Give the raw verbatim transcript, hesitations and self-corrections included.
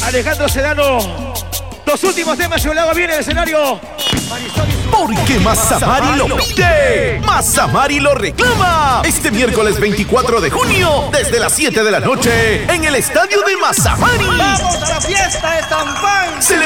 Alejandro Sedano. Los últimos temas, yo le hago bien el escenario. Porque Mazamari lo pide, Mazamari lo reclama. Este miércoles veinticuatro de junio, desde las siete de la noche, en el estadio de Mazamari. ¡Vamos a la fiesta de San Juan! Celebramos